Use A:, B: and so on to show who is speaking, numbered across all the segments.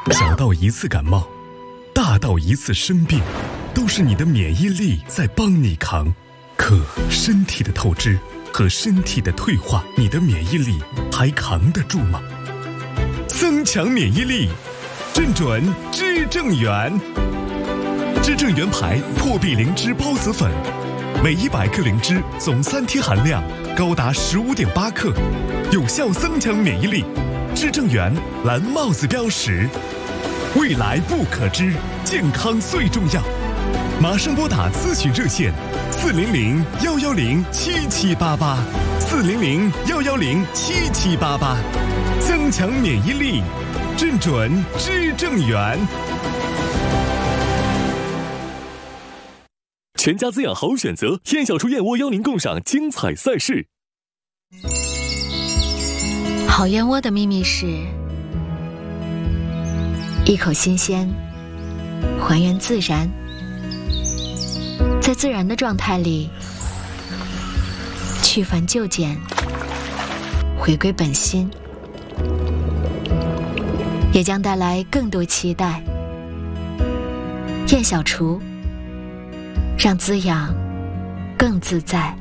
A: 小到一次感冒，大到一次生病，都是你的免疫力在帮你扛。可身体的透支和身体的退化，你的免疫力还扛得住吗？增强免疫力，正准知正元。知正元牌破壁灵芝孢子粉，每100克灵芝总3天含量高达15.8克，有效增强免疫力。知正元蓝帽子标识，未来不可知，健康最重要。马上拨打咨询热线400-110-7788，400-110-7788，增强免疫力，正准知正元。全家滋养好选择，燕小厨燕窝邀您共赏精彩赛事。
B: 好燕窝的秘密是一口新鲜，还原自然，在自然的状态里去繁就简，回归本心，也将带来更多期待。燕小厨，让滋养更自在。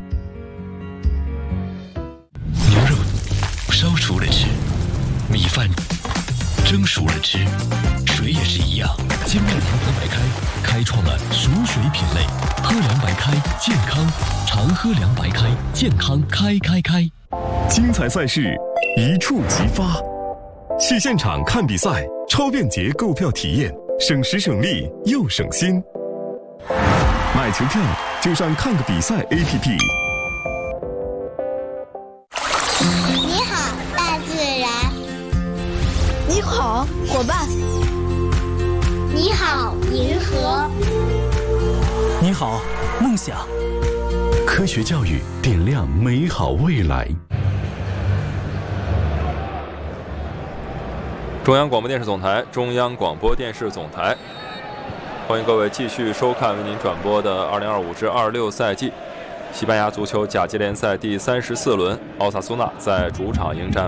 C: 牛肉烧熟了吃，米饭蒸熟了吃，水也是一样。金麦堂喝白开开创了熟水品类，喝凉白开健康，常喝凉白开健康开。
A: 精彩赛事一触即发，去现场看比赛，超便捷购票体验，省时省力又省心。买球票就上看个比赛 APP。
D: 你好，大自然。
E: 你好，伙伴。
D: 你好，银河。
F: 你好，梦想。
G: 科学教育点亮美好未来。
H: 中央广播电视总台，中央广播电视总台，欢迎各位继续收看为您转播的2025至26赛季西班牙足球甲级联赛第34轮，奥萨苏纳在主场迎战